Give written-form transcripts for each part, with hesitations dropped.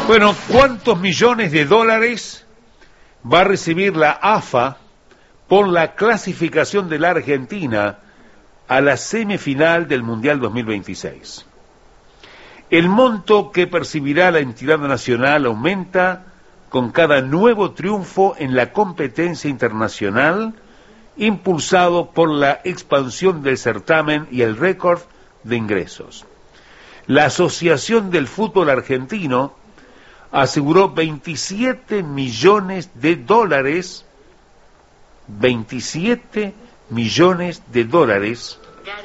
Bueno, ¿cuántos millones de dólares va a recibir la AFA por la clasificación de la Argentina a la semifinal del Mundial 2026? El monto que percibirá la entidad nacional aumenta con cada nuevo triunfo en la competencia internacional, impulsado por la expansión del certamen y el récord de ingresos. La Asociación del Fútbol Argentino aseguró 27 millones de dólares, 27 millones de dólares,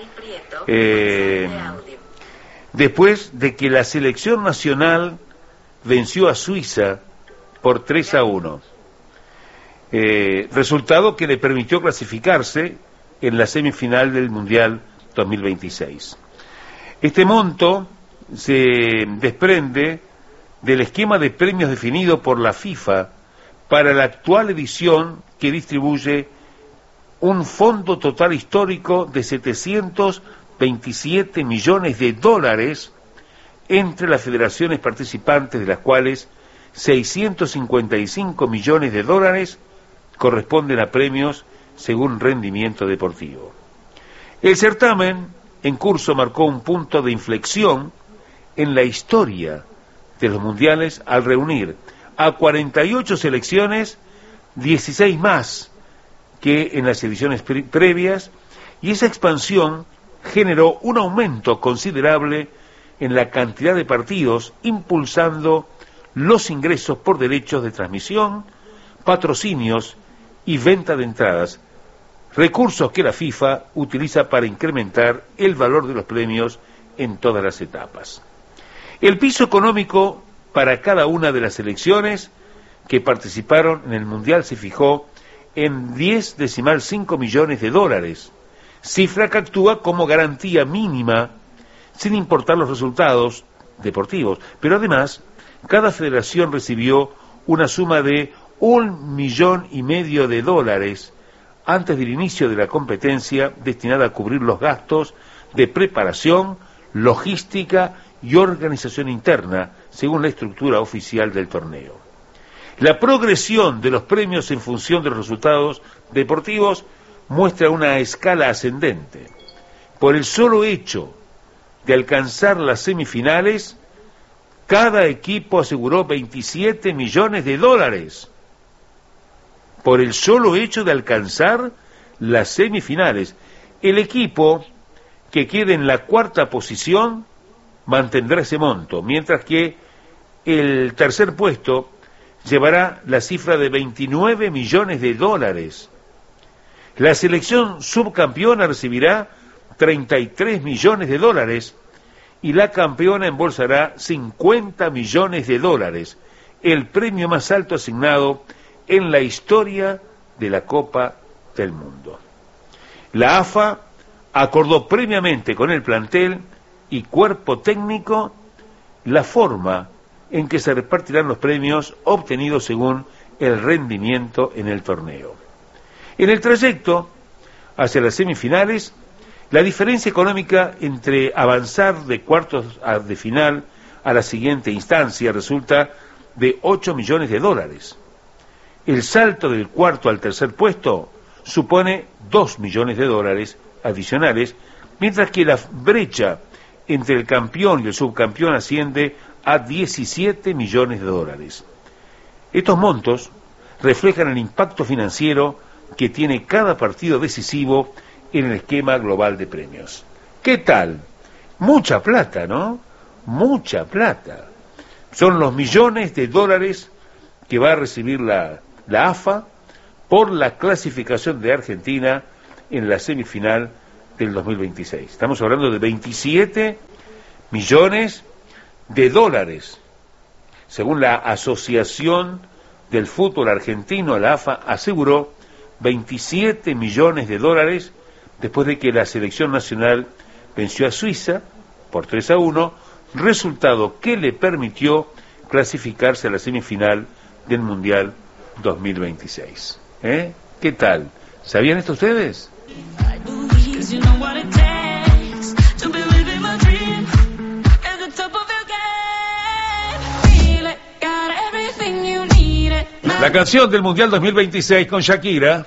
después de que la selección nacional venció a Suiza por 3-1. Resultado que le permitió clasificarse en la semifinal del Mundial 2026. Este monto se desprende del esquema de premios definido por la FIFA para la actual edición, que distribuye un fondo total histórico de 727 millones de dólares entre las federaciones participantes, de las cuales 655 millones de dólares corresponden a premios según rendimiento deportivo. El certamen en curso marcó un punto de inflexión en la historia de los mundiales al reunir a 48 selecciones, 16 más que en las ediciones previas, y esa expansión generó un aumento considerable en la cantidad de partidos, impulsando los ingresos por derechos de transmisión, patrocinios y venta de entradas, recursos que la FIFA utiliza para incrementar el valor de los premios en todas las etapas. El piso económico para cada una de las selecciones que participaron en el Mundial se fijó en 10,5 millones de dólares, cifra que actúa como garantía mínima sin importar los resultados deportivos, pero además cada federación recibió una suma de 1,5 millones de dólares antes del inicio de la competencia, destinada a cubrir los gastos de preparación, logística y organización interna, según la estructura oficial del torneo. La progresión de los premios en función de los resultados deportivos muestra una escala ascendente. Por el solo hecho de alcanzar las semifinales, cada equipo aseguró 27 millones de dólares. Por el solo hecho de alcanzar las semifinales. El equipo que quede en la cuarta posición mantendrá ese monto, mientras que el tercer puesto llevará la cifra de 29 millones de dólares. La selección subcampeona recibirá 33 millones de dólares y la campeona embolsará 50 millones de dólares, el premio más alto asignado en la historia de la Copa del Mundo. La AFA acordó previamente con el plantel y cuerpo técnico la forma en que se repartirán los premios obtenidos según el rendimiento en el torneo. En el trayecto hacia las semifinales, la diferencia económica entre avanzar de cuartos de final a la siguiente instancia resulta de 8 millones de dólares. El salto del cuarto al tercer puesto supone 2 millones de dólares adicionales, mientras que la brecha entre el campeón y el subcampeón asciende a 17 millones de dólares. Estos montos reflejan el impacto financiero que tiene cada partido decisivo en el esquema global de premios. ¿Qué tal? Mucha plata, ¿no? Mucha plata. Son los millones de dólares que va a recibir la AFA por la clasificación de Argentina en la semifinal del 2026. Estamos hablando de 27 millones de dólares. Según la Asociación del Fútbol Argentino, la AFA aseguró 27 millones de dólares después de que la selección nacional venció a Suiza por 3-1, resultado que le permitió clasificarse a la semifinal del Mundial 2026. ¿Qué tal? ¿Sabían esto ustedes? La canción del Mundial 2026 con Shakira.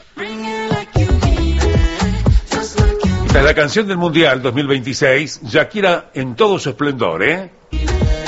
Esta es la canción del Mundial 2026, Shakira en todo su esplendor, ¿eh?